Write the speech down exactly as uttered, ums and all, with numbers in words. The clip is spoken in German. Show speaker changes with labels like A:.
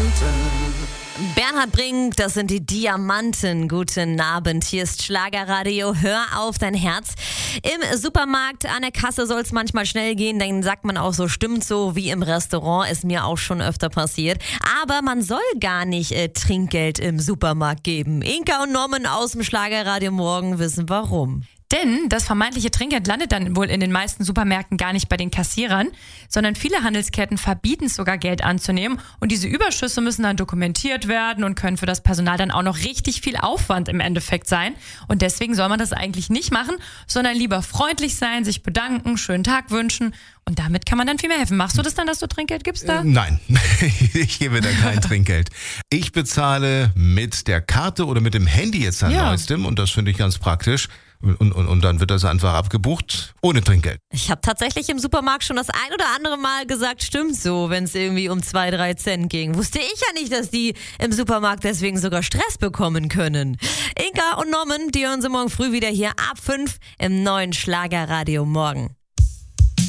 A: Bernhard Brink, das sind die Diamanten. Guten Abend, hier ist Schlagerradio. Hör auf dein Herz. Im Supermarkt an der Kasse soll es manchmal schnell gehen, dann sagt man auch so, stimmt so wie im Restaurant, ist mir auch schon öfter passiert. Aber man soll gar nicht äh, Trinkgeld im Supermarkt geben. Inka und Norman aus dem Schlagerradio morgen wissen warum.
B: Denn das vermeintliche Trinkgeld landet dann wohl in den meisten Supermärkten gar nicht bei den Kassierern, sondern viele Handelsketten verbieten es sogar, Geld anzunehmen. Und diese Überschüsse müssen dann dokumentiert werden und können für das Personal dann auch noch richtig viel Aufwand im Endeffekt sein. Und deswegen soll man das eigentlich nicht machen, sondern lieber freundlich sein, sich bedanken, schönen Tag wünschen. Und damit kann man dann viel mehr helfen. Machst du das dann, dass du Trinkgeld gibst da?
C: Äh, nein, ich gebe da kein Trinkgeld. Ich bezahle mit der Karte oder mit dem Handy jetzt an
B: Ja.
C: neuestem und das finde ich ganz praktisch. Und, und, und dann wird das einfach abgebucht, ohne Trinkgeld.
A: Ich habe tatsächlich im Supermarkt schon das ein oder andere Mal gesagt, stimmt so, wenn es irgendwie um zwei, drei Cent ging. Wusste ich ja nicht, dass die im Supermarkt deswegen sogar Stress bekommen können. Inka und Norman, die hören Sie morgen früh wieder hier ab fünf im neuen Schlagerradio morgen.